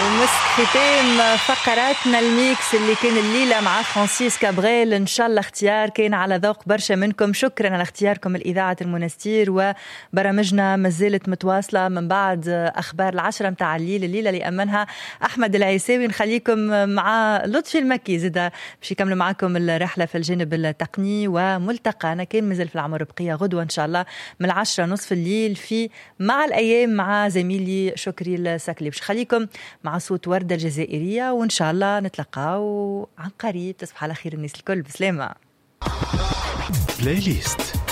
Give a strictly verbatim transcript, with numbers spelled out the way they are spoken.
ومسك ختام فقراتنا الميكس اللي كان الليلة مع فرانسيس كابغيل. إن شاء الله اختيار كان على ذوق برشا منكم. شكرا على اختياركم الإذاعة المنستير، وبرامجنا مازالت متواصلة من بعد أخبار العشرة متاع الليل الليلة اللي أمنها أحمد العيساوي. نخليكم مع لطفي المكي زدا باش يكملوا معكم الرحلة في الجانب التقني، وملتقانا كان مازال في العمر بقية غدوة إن شاء الله من العشرة نصف الليل في مع الأيام مع زميلي شكري السكلي. باش خليكم مع صوت وردة الجزائرية، وإن شاء الله نتلقاو عن قريب. تصبح على خير الناس الكل، بسلامة. بلاي ليست.